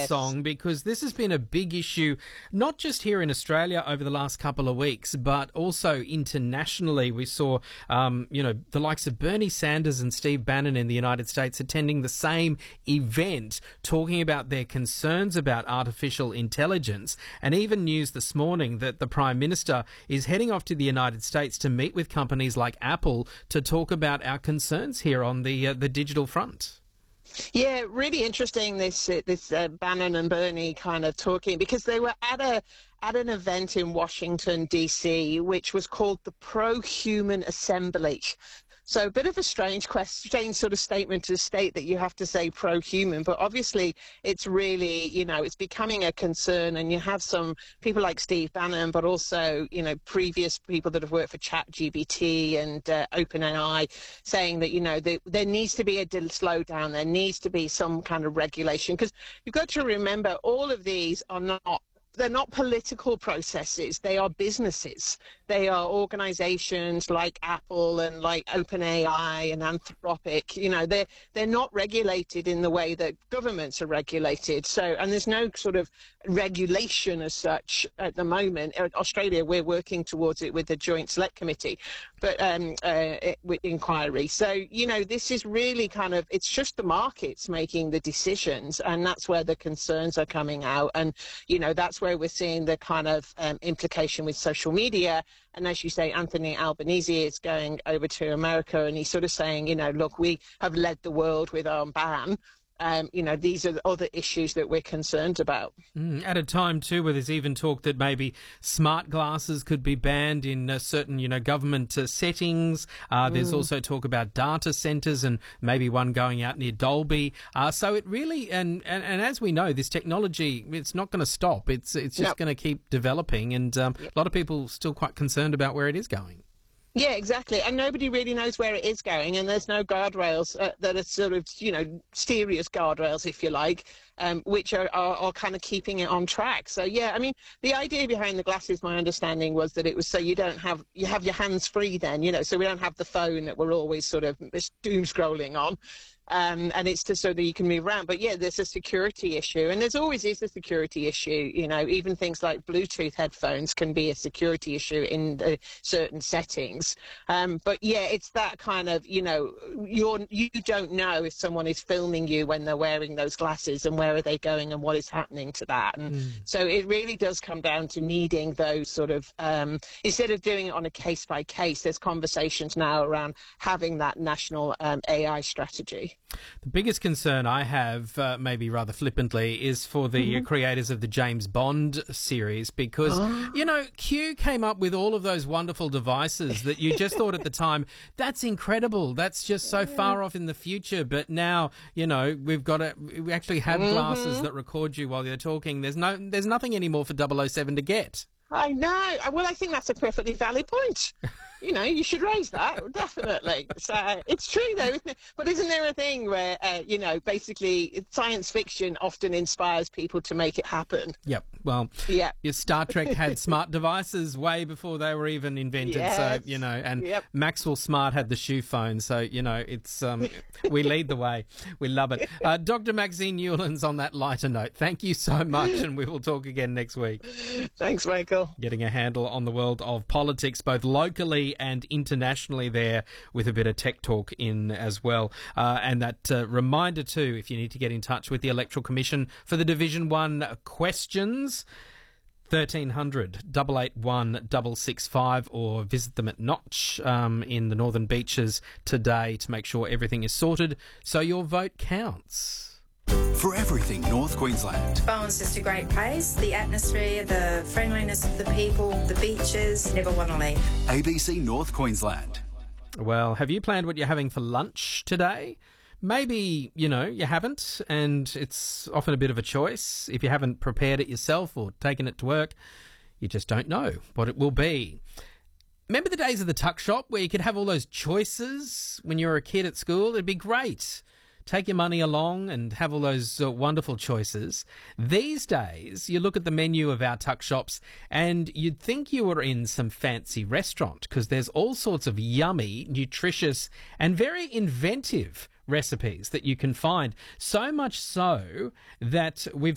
Yes. song, because this has been a big issue, not just here in Australia over the last couple of weeks, but also internationally. We saw, the likes of Bernie Sanders and Steve Bannon in the United States attending the same event, talking about their concerns about artificial intelligence, and even news this morning that the Prime Minister is heading off to the United States to meet with companies like Apple to talk about our concerns here on the digital front. Yeah, really interesting. This Bannon and Bernie kind of talking, because they were at an event in Washington D.C. which was called the Pro-Human Assembly. So a bit of a strange sort of statement to state that you have to say pro-human, but obviously it's really, it's becoming a concern, and you have some people like Steve Bannon, but also, previous people that have worked for ChatGPT and OpenAI saying that, there needs to be a slowdown, there needs to be some kind of regulation, because you've got to remember all of these they're not political processes. They are businesses. They are organizations like Apple and like OpenAI and Anthropic. They're not regulated in the way that governments are regulated. And there's no sort of regulation as such at the moment. In Australia, we're working towards it with the Joint Select Committee, but with inquiry. So, this is really it's just the markets making the decisions, and that's where the concerns are coming out. And, that's where we're seeing the kind of implication with social media. And as you say, Anthony Albanese is going over to America, and he's sort of saying, look, we have led the world with our ban. These are the other issues that we're concerned about. At a time, too, where there's even talk that maybe smart glasses could be banned in certain, government settings. There's also talk about data centres and maybe one going out near Dolby. So it really, and as we know, this technology, it's not going to stop. It's just going to keep developing, and a lot of people still quite concerned about where it is going. Yeah, exactly. And nobody really knows where it is going, and there's no guardrails that are sort of, serious guardrails, if you like, which are kind of keeping it on track. So, yeah, I mean, the idea behind the glasses, my understanding was that it was so you have your hands free then, so we don't have the phone that we're always sort of doom scrolling on. And it's just so that you can move around. But yeah, there's a security issue, and there's always is a security issue. Even things like Bluetooth headphones can be a security issue in certain settings. But yeah, it's that kind of, you don't know if someone is filming you when they're wearing those glasses, and where are they going and what is happening to that. And so it really does come down to needing those sort of, instead of doing it on a case by case, there's conversations now around having that national AI strategy. The biggest concern I have, maybe rather flippantly, is for the creators of the James Bond series, because, Q came up with all of those wonderful devices that you just thought at the time, that's incredible, that's just so far off in the future. But now, we actually have glasses that record you while you're talking. There's nothing anymore for 007 to get. I know. Well, I think that's a perfectly valid point. You should raise that, definitely. So it's true, though, isn't it? But isn't there a thing where, basically science fiction often inspires people to make it happen? Yep. Well, your Star Trek had smart devices way before they were even invented. Yes. So, and Maxwell Smart had the shoe phone. So, it's we lead the way. We love it. Dr. Maxine Newlands, on that lighter note, thank you so much, and we will talk again next week. Thanks, Michael. Getting a handle on the world of politics, both locally and internationally there, with a bit of tech talk in as well. And that reminder too, if you need to get in touch with the Electoral Commission for the Division 1 questions, 1300 881 665, or visit them at Notch in the Northern Beaches today to make sure everything is sorted so your vote counts. For everything North Queensland. Bowen's just a great place. The atmosphere, the friendliness of the people, the beaches. Never want to leave. ABC North Queensland. Well, have you planned what you're having for lunch today? Maybe, you haven't, and it's often a bit of a choice. If you haven't prepared it yourself or taken it to work, you just don't know what it will be. Remember the days of the tuck shop where you could have all those choices when you were a kid at school? It'd be great. Take your money along and have all those wonderful choices. These days, you look at the menu of our tuck shops and you'd think you were in some fancy restaurant, because there's all sorts of yummy, nutritious and very inventive recipes that you can find. So much so that we've